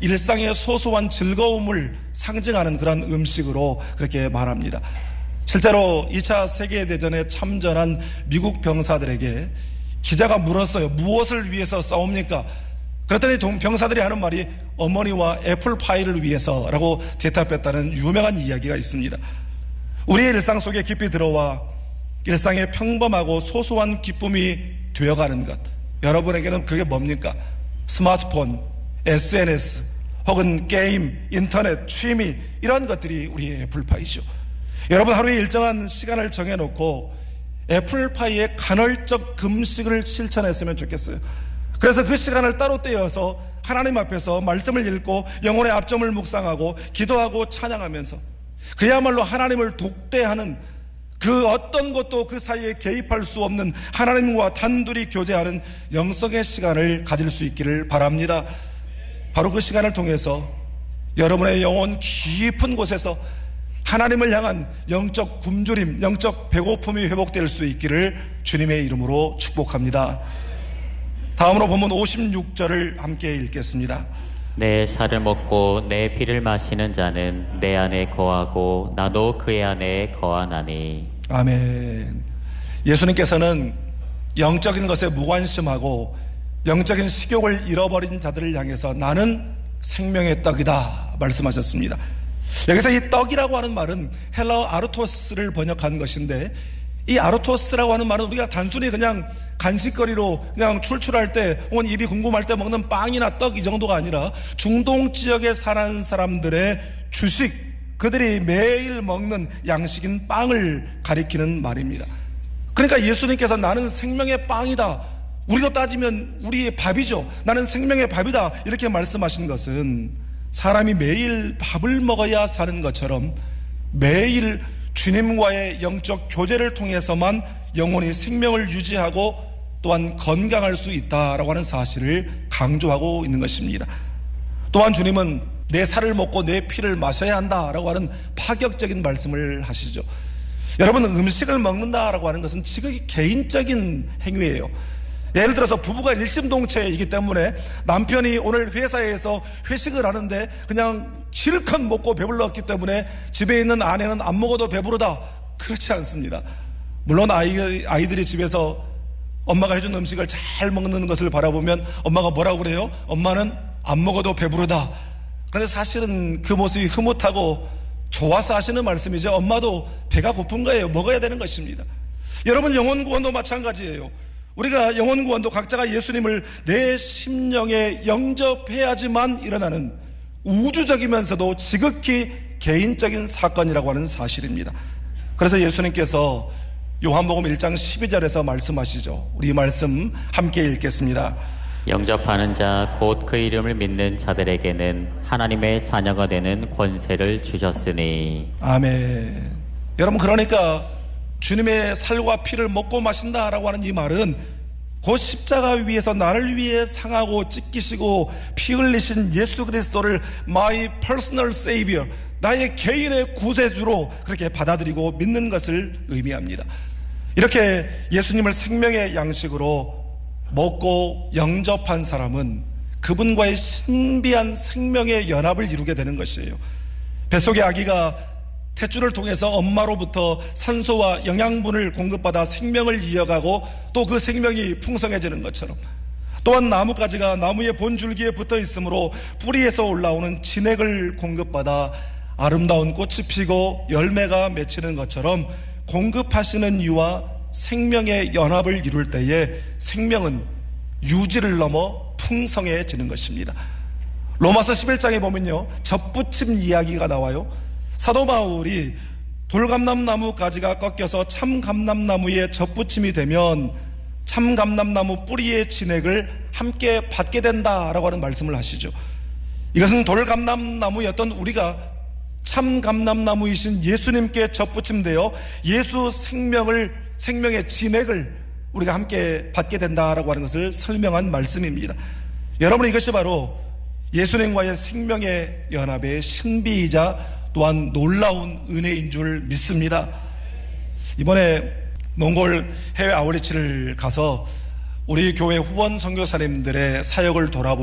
일상의 소소한 즐거움을 상징하는 그런 음식으로 그렇게 말합니다. 실제로 2차 세계대전에 참전한 미국 병사들에게 기자가 물었어요. 무엇을 위해서 싸웁니까? 그랬더니 병사들이 하는 말이 어머니와 애플파이를 위해서라고 대답했다는 유명한 이야기가 있습니다. 우리의 일상 속에 깊이 들어와 일상의 평범하고 소소한 기쁨이 되어가는 것, 여러분에게는 그게 뭡니까? 스마트폰, SNS 혹은 게임, 인터넷, 취미, 이런 것들이 우리의 애플파이죠. 여러분, 하루에 일정한 시간을 정해놓고 애플파이의 간헐적 금식을 실천했으면 좋겠어요. 그래서 그 시간을 따로 떼어서 하나님 앞에서 말씀을 읽고 영혼의 압점을 묵상하고 기도하고 찬양하면서 그야말로 하나님을 독대하는, 그 어떤 것도 그 사이에 개입할 수 없는 하나님과 단둘이 교제하는 영성의 시간을 가질 수 있기를 바랍니다. 바로 그 시간을 통해서 여러분의 영혼 깊은 곳에서 하나님을 향한 영적 굶주림, 영적 배고픔이 회복될 수 있기를 주님의 이름으로 축복합니다. 다음으로 본문 56절을 함께 읽겠습니다. 내 살을 먹고 내 피를 마시는 자는 내 안에 거하고 나도 그의 안에 거하나니. 아멘. 예수님께서는 영적인 것에 무관심하고 영적인 식욕을 잃어버린 자들을 향해서 나는 생명의 떡이다 말씀하셨습니다. 여기서 이 떡이라고 하는 말은 헬라어 아르토스를 번역한 것인데, 이 아르토스라고 하는 말은 우리가 단순히 그냥 간식거리로 그냥 출출할 때 혹은 입이 궁금할 때 먹는 빵이나 떡 이 정도가 아니라 중동 지역에 사는 사람들의 주식, 그들이 매일 먹는 양식인 빵을 가리키는 말입니다. 그러니까 예수님께서 나는 생명의 빵이다, 우리로 따지면 우리의 밥이죠, 나는 생명의 밥이다 이렇게 말씀하신 것은 사람이 매일 밥을 먹어야 사는 것처럼 매일 주님과의 영적 교제를 통해서만 영혼이 생명을 유지하고 또한 건강할 수 있다라고 하는 사실을 강조하고 있는 것입니다. 또한 주님은 내 살을 먹고 내 피를 마셔야 한다라고 하는 파격적인 말씀을 하시죠. 여러분, 음식을 먹는다라고 하는 것은 지극히 개인적인 행위예요. 예를 들어서 부부가 일심동체이기 때문에 남편이 오늘 회사에서 회식을 하는데 그냥 실컷 먹고 배불렀기 때문에 집에 있는 아내는 안 먹어도 배부르다, 그렇지 않습니다. 물론 아이들이 집에서 엄마가 해준 음식을 잘 먹는 것을 바라보면 엄마가 뭐라고 그래요? 엄마는 안 먹어도 배부르다. 그런데 사실은 그 모습이 흐뭇하고 좋아서 하시는 말씀이죠. 엄마도 배가 고픈 거예요. 먹어야 되는 것입니다. 여러분, 영혼 구원도 마찬가지예요. 우리가 영혼 구원도 각자가 예수님을 내 심령에 영접해야지만 일어나는 우주적이면서도 지극히 개인적인 사건이라고 하는 사실입니다. 그래서 예수님께서 요한복음 1장 12절에서 말씀하시죠. 우리 말씀 함께 읽겠습니다. 영접하는 자 곧 그 이름을 믿는 자들에게는 하나님의 자녀가 되는 권세를 주셨으니. 아멘. 여러분, 그러니까 주님의 살과 피를 먹고 마신다라고 하는 이 말은 곧 십자가 위에서 나를 위해 상하고 찢기시고 피 흘리신 예수 그리스도를 My personal savior, 나의 개인의 구세주로 그렇게 받아들이고 믿는 것을 의미합니다. 이렇게 예수님을 생명의 양식으로 먹고 영접한 사람은 그분과의 신비한 생명의 연합을 이루게 되는 것이에요. 뱃속의 아기가 탯줄을 통해서 엄마로부터 산소와 영양분을 공급받아 생명을 이어가고 또 그 생명이 풍성해지는 것처럼, 또한 나뭇가지가 나무의 본줄기에 붙어 있으므로 뿌리에서 올라오는 진액을 공급받아 아름다운 꽃이 피고 열매가 맺히는 것처럼 공급하시는 이와 생명의 연합을 이룰 때에 생명은 유지를 넘어 풍성해지는 것입니다. 로마서 11장에 보면요, 접붙임 이야기가 나와요. 사도 바울이 돌감람나무 가지가 꺾여서 참감람나무에 접붙임이 되면 참감람나무 뿌리의 진액을 함께 받게 된다라고 하는 말씀을 하시죠. 이것은 돌감람나무였던 우리가 참감람나무이신 예수님께 접붙임되어 예수 생명의 진액을 우리가 함께 받게 된다라고 하는 것을 설명한 말씀입니다. 여러분, 이것이 바로 예수님과의 생명의 연합의 신비이자 또한 놀라운 은혜인 줄 믿습니다. 이번에 몽골 해외 아우리치를 가서 우리 교회 후원 선교사님들의 사역을 돌아보고